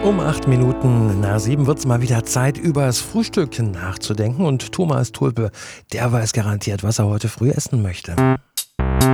Um 8 Minuten nach 7 wird es mal wieder Zeit, über das Frühstück nachzudenken. Und Thomas Tulpe, der weiß garantiert, was er heute früh essen möchte.